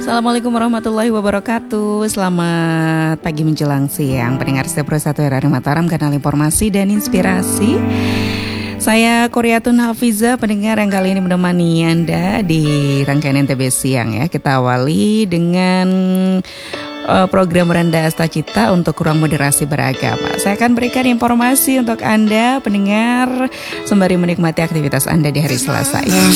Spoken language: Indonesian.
Assalamualaikum warahmatullahi wabarakatuh. Selamat pagi menjelang siang pendengar setiap Satu RRI Mataram, kanal informasi dan inspirasi. Saya Koryatun Hafiza, pendengar yang kali ini menemani Anda di rangkaian NTB Siang ya. Kita awali dengan program Randa Asta Cita untuk ruang moderasi beragama. Saya akan berikan informasi untuk Anda pendengar sembari menikmati aktivitas Anda di hari Selasa ini.